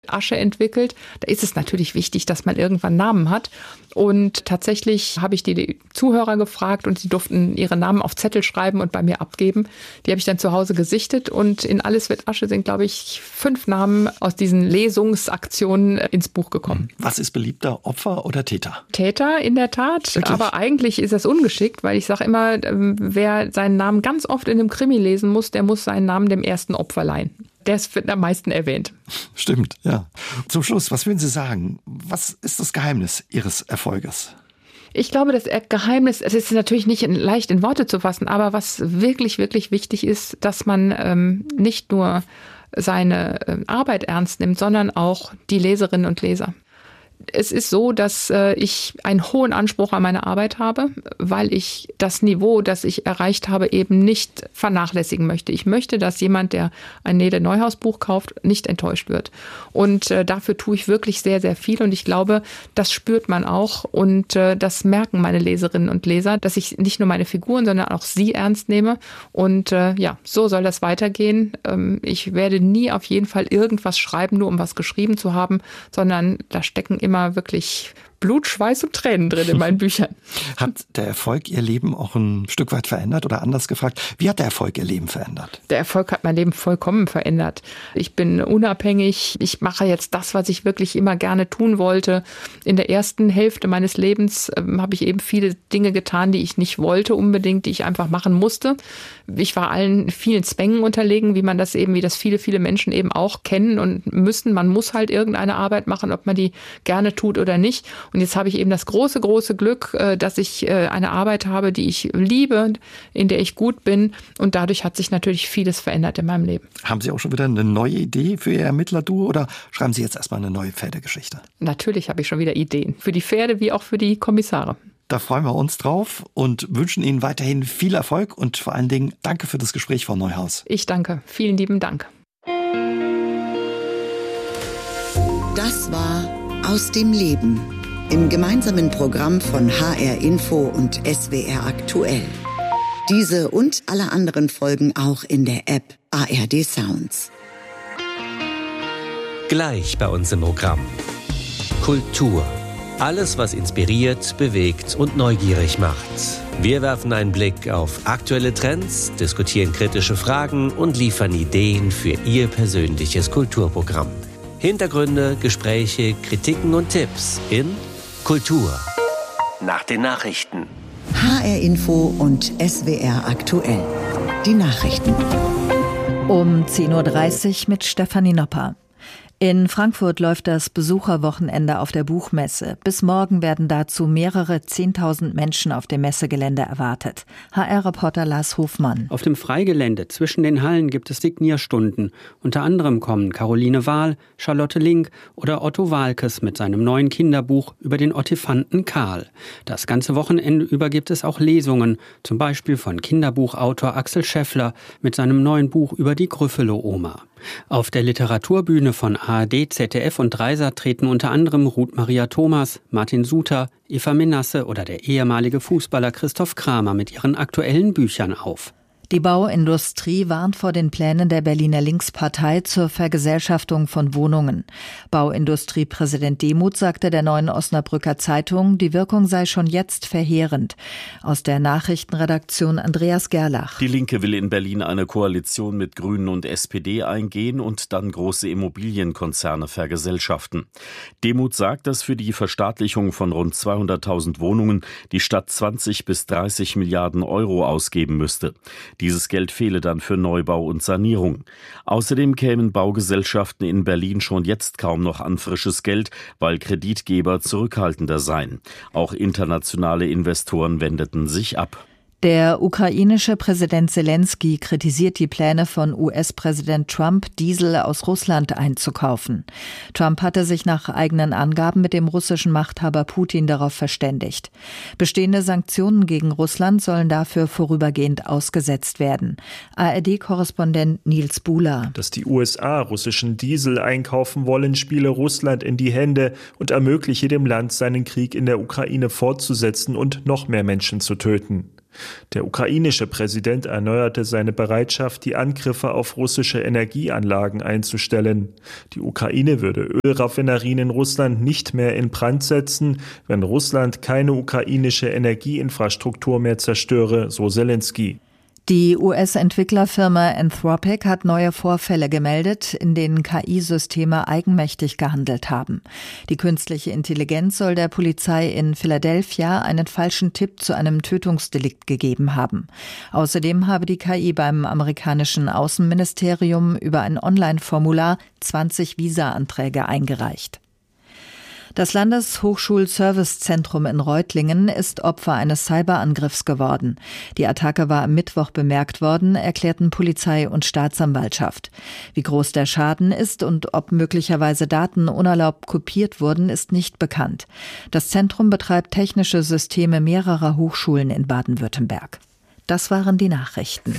Asche entwickelt. Da ist es natürlich wichtig, dass man irgendwann Namen hat. Und tatsächlich habe ich die Zuhörer gefragt und sie durften ihre Namen auf Zettel schreiben und bei mir abgeben. Die habe ich dann zu Hause gesichtet und in Alles wird Asche sind, glaube ich, 5 Namen aus diesen Lesungsaktionen ins Buch gekommen. Was ist beliebter, Opfer oder Täter? Täter, in der Tat. Wirklich? Aber eigentlich ist das ungeschickt, weil ich sage immer, wer seinen Namen ganz oft in einem Krimi lesen muss, der muss seinen Namen dem ersten Opfer leihen. Der wird am meisten erwähnt. Stimmt, ja. Zum Schluss, was würden Sie sagen? Was ist das Geheimnis Ihres Erfolges? Ich glaube, das Geheimnis, es ist natürlich nicht leicht in Worte zu fassen, aber was wirklich, wirklich wichtig ist, dass man nicht nur seine Arbeit ernst nimmt, sondern auch die Leserinnen und Leser. Es ist so, dass ich einen hohen Anspruch an meine Arbeit habe, weil ich das Niveau, das ich erreicht habe, eben nicht vernachlässigen möchte. Ich möchte, dass jemand, der ein Nede-Neuhaus-Buch kauft, nicht enttäuscht wird. Und dafür tue ich wirklich sehr, sehr viel. Und ich glaube, das spürt man auch. Und das merken meine Leserinnen und Leser, dass ich nicht nur meine Figuren, sondern auch sie ernst nehme. Und ja, so soll das weitergehen. Ich werde nie auf jeden Fall irgendwas schreiben, nur um was geschrieben zu haben, sondern da stecken immer wirklich Blut, Schweiß und Tränen drin in meinen Büchern. Hat der Erfolg Ihr Leben auch ein Stück weit verändert oder anders gefragt, wie hat der Erfolg Ihr Leben verändert? Der Erfolg hat mein Leben vollkommen verändert. Ich bin unabhängig. Ich mache jetzt das, was ich wirklich immer gerne tun wollte. In der ersten Hälfte meines Lebens habe ich eben viele Dinge getan, die ich nicht wollte unbedingt, die ich einfach machen musste. Ich war vielen Zwängen unterlegen, wie das viele Menschen eben auch kennen und müssen. Man muss halt irgendeine Arbeit machen, ob man die gerne tut oder nicht. Und jetzt habe ich eben das große, große Glück, dass ich eine Arbeit habe, die ich liebe, in der ich gut bin. Und dadurch hat sich natürlich vieles verändert in meinem Leben. Haben Sie auch schon wieder eine neue Idee für Ihr Ermittlerduo oder schreiben Sie jetzt erstmal eine neue Pferdegeschichte? Natürlich habe ich schon wieder Ideen. Für die Pferde wie auch für die Kommissare. Da freuen wir uns drauf und wünschen Ihnen weiterhin viel Erfolg und vor allen Dingen danke für das Gespräch, Frau Neuhaus. Ich danke. Vielen lieben Dank. Das war Aus dem Leben. Im gemeinsamen Programm von HR Info und SWR Aktuell. Diese und alle anderen Folgen auch in der App ARD Sounds. Gleich bei uns im Programm. Kultur. Alles, was inspiriert, bewegt und neugierig macht. Wir werfen einen Blick auf aktuelle Trends, diskutieren kritische Fragen und liefern Ideen für Ihr persönliches Kulturprogramm. Hintergründe, Gespräche, Kritiken und Tipps in Kultur. Nach den Nachrichten. HR Info und SWR Aktuell. Die Nachrichten. Um 10.30 Uhr mit Stefanie Nopper. In Frankfurt läuft das Besucherwochenende auf der Buchmesse. Bis morgen werden dazu mehrere 10.000 Menschen auf dem Messegelände erwartet. HR-Reporter Lars Hofmann. Auf dem Freigelände zwischen den Hallen gibt es Signierstunden. Unter anderem kommen Caroline Wahl, Charlotte Link oder Otto Waalkes mit seinem neuen Kinderbuch über den Ottifanten Karl. Das ganze Wochenende über gibt es auch Lesungen, zum Beispiel von Kinderbuchautor Axel Scheffler mit seinem neuen Buch über die Gryffalo-Oma. Auf der Literaturbühne von ARD, ZDF und Dreisat treten unter anderem Ruth Maria Thomas, Martin Suter, Eva Menasse oder der ehemalige Fußballer Christoph Kramer mit ihren aktuellen Büchern auf. Die Bauindustrie warnt vor den Plänen der Berliner Linkspartei zur Vergesellschaftung von Wohnungen. Bauindustriepräsident Demuth sagte der Neuen Osnabrücker Zeitung, die Wirkung sei schon jetzt verheerend. Aus der Nachrichtenredaktion Andreas Gerlach. Die Linke will in Berlin eine Koalition mit Grünen und SPD eingehen und dann große Immobilienkonzerne vergesellschaften. Demuth sagt, dass für die Verstaatlichung von rund 200.000 Wohnungen die Stadt 20 bis 30 Milliarden Euro ausgeben müsste. Dieses Geld fehle dann für Neubau und Sanierung. Außerdem kämen Baugesellschaften in Berlin schon jetzt kaum noch an frisches Geld, weil Kreditgeber zurückhaltender seien. Auch internationale Investoren wendeten sich ab. Der ukrainische Präsident Selenskyj kritisiert die Pläne von US-Präsident Trump, Diesel aus Russland einzukaufen. Trump hatte sich nach eigenen Angaben mit dem russischen Machthaber Putin darauf verständigt. Bestehende Sanktionen gegen Russland sollen dafür vorübergehend ausgesetzt werden. ARD-Korrespondent Nils Buhler. Dass die USA russischen Diesel einkaufen wollen, spiele Russland in die Hände und ermögliche dem Land, seinen Krieg in der Ukraine fortzusetzen und noch mehr Menschen zu töten. Der ukrainische Präsident erneuerte seine Bereitschaft, die Angriffe auf russische Energieanlagen einzustellen. Die Ukraine würde Ölraffinerien in Russland nicht mehr in Brand setzen, wenn Russland keine ukrainische Energieinfrastruktur mehr zerstöre, so Selenskyj. Die US-Entwicklerfirma Anthropic hat neue Vorfälle gemeldet, in denen KI-Systeme eigenmächtig gehandelt haben. Die künstliche Intelligenz soll der Polizei in Philadelphia einen falschen Tipp zu einem Tötungsdelikt gegeben haben. Außerdem habe die KI beim amerikanischen Außenministerium über ein Online-Formular 20 Visa-Anträge eingereicht. Das Landeshochschulservicezentrum in Reutlingen ist Opfer eines Cyberangriffs geworden. Die Attacke war am Mittwoch bemerkt worden, erklärten Polizei und Staatsanwaltschaft. Wie groß der Schaden ist und ob möglicherweise Daten unerlaubt kopiert wurden, ist nicht bekannt. Das Zentrum betreibt technische Systeme mehrerer Hochschulen in Baden-Württemberg. Das waren die Nachrichten.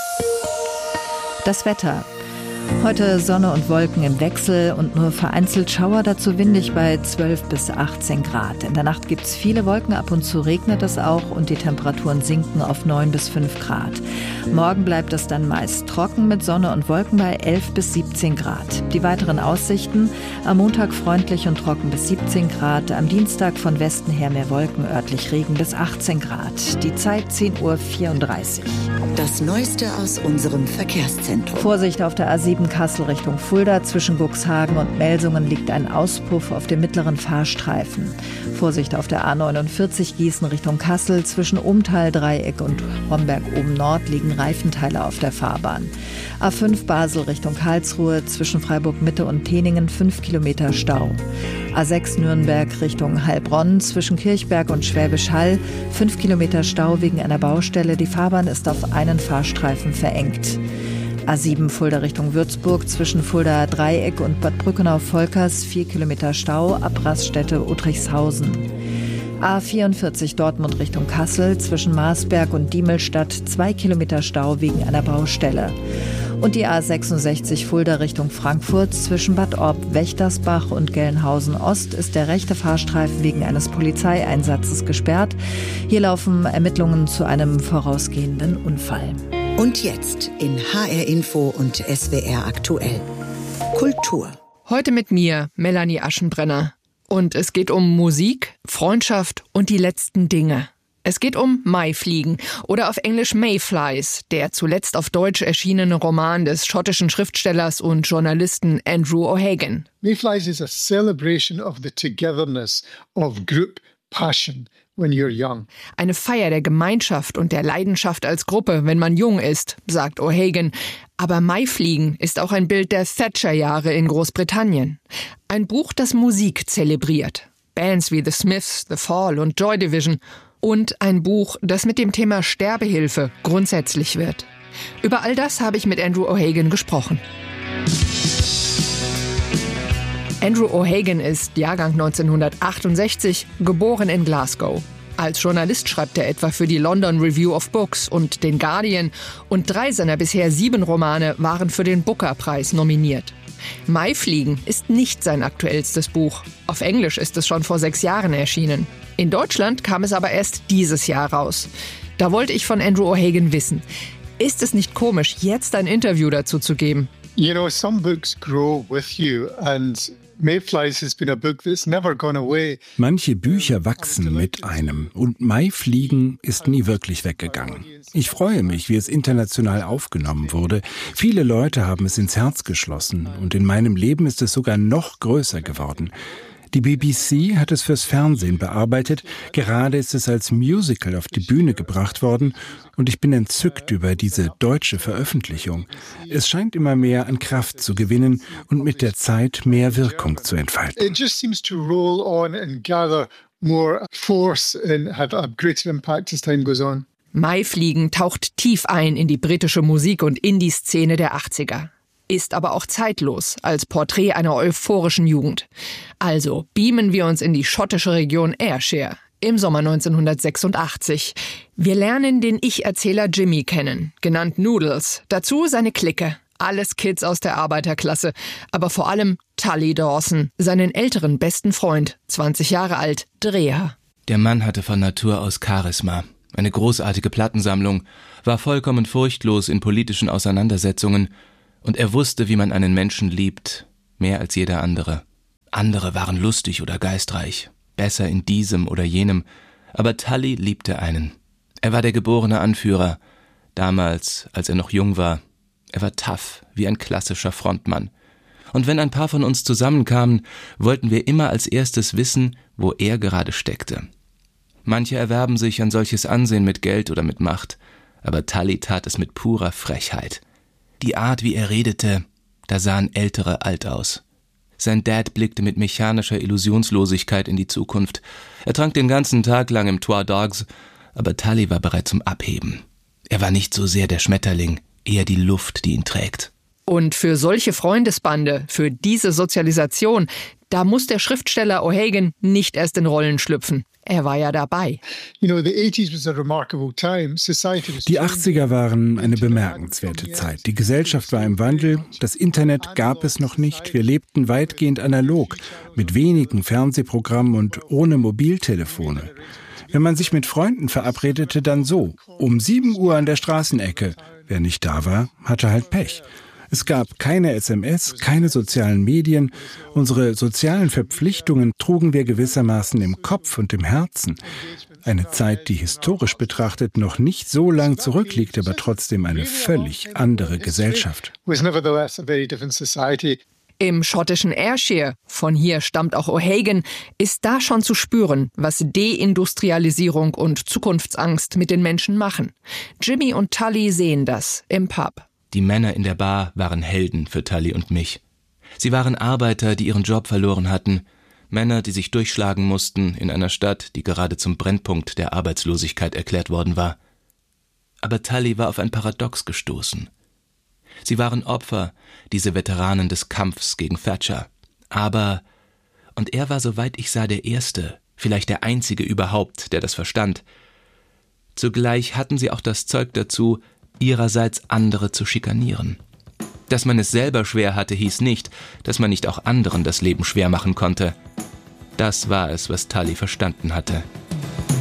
Das Wetter. Heute Sonne und Wolken im Wechsel und nur vereinzelt Schauer, dazu windig bei 12 bis 18 Grad. In der Nacht gibt es viele Wolken, ab und zu regnet es auch und die Temperaturen sinken auf 9 bis 5 Grad. Morgen bleibt es dann meist trocken mit Sonne und Wolken bei 11 bis 17 Grad. Die weiteren Aussichten: am Montag freundlich und trocken bis 17 Grad, am Dienstag von Westen her mehr Wolken, örtlich Regen bis 18 Grad. Die Zeit 10:34 Uhr. Das Neueste aus unserem Verkehrszentrum. Vorsicht auf der A7 Kassel Richtung Fulda. Zwischen Cuxhagen und Melsungen liegt ein Auspuff auf dem mittleren Fahrstreifen. Vorsicht auf der A49 Gießen Richtung Kassel. Zwischen Umtal-Dreieck und Homberg-Oben-Nord liegen Reifenteile auf der Fahrbahn. A5 Basel Richtung Karlsruhe. Zwischen Freiburg-Mitte und Teningen 5 Kilometer Stau. A6 Nürnberg Richtung Heilbronn. Zwischen Kirchberg und Schwäbisch Hall 5 Kilometer Stau wegen einer Baustelle. Die Fahrbahn ist auf einen Fahrstreifen verengt. A7 Fulda Richtung Würzburg, zwischen Fulda Dreieck und Bad Brückenau-Volkers 4 Kilometer Stau, ab Raststätte Uttrichshausen. A44 Dortmund Richtung Kassel, zwischen Marsberg und Diemelstadt 2 Kilometer Stau wegen einer Baustelle. Und die A66 Fulda Richtung Frankfurt, zwischen Bad Orb, Wächtersbach und Gelnhausen Ost ist der rechte Fahrstreifen wegen eines Polizeieinsatzes gesperrt. Hier laufen Ermittlungen zu einem vorausgehenden Unfall. Und jetzt in HR Info und SWR aktuell. Kultur. Heute mit mir, Melanie Aschenbrenner. Und es geht um Musik, Freundschaft und die letzten Dinge. Es geht um Maifliegen oder auf Englisch Mayflies, der zuletzt auf Deutsch erschienene Roman des schottischen Schriftstellers und Journalisten Andrew O'Hagan. Mayflies is a celebration of the togetherness of group passion. When you're young. Eine Feier der Gemeinschaft und der Leidenschaft als Gruppe, wenn man jung ist, sagt O'Hagan. Aber Maifliegen ist auch ein Bild der Thatcher-Jahre in Großbritannien. Ein Buch, das Musik zelebriert. Bands wie The Smiths, The Fall und Joy Division. Und ein Buch, das mit dem Thema Sterbehilfe grundsätzlich wird. Über all das habe ich mit Andrew O'Hagan gesprochen. Andrew O'Hagan ist Jahrgang 1968, geboren in Glasgow. Als Journalist schreibt er etwa für die London Review of Books und den Guardian und 3 seiner bisher 7 Romane waren für den Booker-Preis nominiert. Maifliegen ist nicht sein aktuellstes Buch. Auf Englisch ist es schon vor 6 Jahren erschienen. In Deutschland kam es aber erst dieses Jahr raus. Da wollte ich von Andrew O'Hagan wissen, ist es nicht komisch, jetzt ein Interview dazu zu geben? You know, some books grow with you and Mayflies has been a book that's never gone away. Manche Bücher wachsen mit einem und Maifliegen ist nie wirklich weggegangen. Ich freue mich, wie es international aufgenommen wurde. Viele Leute haben es ins Herz geschlossen und in meinem Leben ist es sogar noch größer geworden. Die BBC hat es fürs Fernsehen bearbeitet, gerade ist es als Musical auf die Bühne gebracht worden und ich bin entzückt über diese deutsche Veröffentlichung. Es scheint immer mehr an Kraft zu gewinnen und mit der Zeit mehr Wirkung zu entfalten. It just seems to roll on and gather more force and have a greater impact as time goes on. Maifliegen taucht tief ein in die britische Musik- und Indie-Szene der 80er. Ist aber auch zeitlos als Porträt einer euphorischen Jugend. Also beamen wir uns in die schottische Region Ayrshire im Sommer 1986. Wir lernen den Ich-Erzähler Jimmy kennen, genannt Noodles. Dazu seine Clique, alles Kids aus der Arbeiterklasse, aber vor allem Tully Dawson, seinen älteren besten Freund, 20 Jahre alt, Dreher. Der Mann hatte von Natur aus Charisma. eine großartige Plattensammlung, war vollkommen furchtlos in politischen Auseinandersetzungen und er wusste, wie man einen Menschen liebt, mehr als jeder andere. Andere waren lustig oder geistreich, besser in diesem oder jenem, aber Tully liebte einen. Er war der geborene Anführer, damals, als er noch jung war. Er war tough, wie ein klassischer Frontmann. Und wenn ein paar von uns zusammenkamen, wollten wir immer als erstes wissen, wo er gerade steckte. Manche erwerben sich ein solches Ansehen mit Geld oder mit Macht, aber Tully tat es mit purer Frechheit. Die Art, wie er redete, da sahen Ältere alt aus. Sein Dad blickte mit mechanischer Illusionslosigkeit in die Zukunft. Er trank den ganzen Tag lang im Trois Dogs, aber Tully war bereit zum Abheben. Er war nicht so sehr der Schmetterling, eher die Luft, die ihn trägt. Und für solche Freundesbande, für diese Sozialisation, da muss der Schriftsteller O'Hagan nicht erst in Rollen schlüpfen. Er war ja dabei. Die 80er waren eine bemerkenswerte Zeit. Die Gesellschaft war im Wandel, das Internet gab es noch nicht. Wir lebten weitgehend analog, mit wenigen Fernsehprogrammen und ohne Mobiltelefone. Wenn man sich mit Freunden verabredete, dann so, um 7 Uhr an der Straßenecke. Wer nicht da war, hatte halt Pech. Es gab keine SMS, keine sozialen Medien. Unsere sozialen Verpflichtungen trugen wir gewissermaßen im Kopf und im Herzen. Eine Zeit, die historisch betrachtet noch nicht so lang zurückliegt, aber trotzdem eine völlig andere Gesellschaft. Im schottischen Ayrshire, von hier stammt auch O'Hagan, ist da schon zu spüren, was Deindustrialisierung und Zukunftsangst mit den Menschen machen. Jimmy und Tully sehen das im Pub. Die Männer in der Bar waren Helden für Tully und mich. Sie waren Arbeiter, die ihren Job verloren hatten, Männer, die sich durchschlagen mussten in einer Stadt, die gerade zum Brennpunkt der Arbeitslosigkeit erklärt worden war. Aber Tully war auf ein Paradox gestoßen. Sie waren Opfer, diese Veteranen des Kampfs gegen Thatcher. Aber, und er war, soweit ich sah, der Erste, vielleicht der Einzige überhaupt, der das verstand. Zugleich hatten sie auch das Zeug dazu, ihrerseits andere zu schikanieren. Dass man es selber schwer hatte, hieß nicht, dass man nicht auch anderen das Leben schwer machen konnte. Das war es, was Tully verstanden hatte.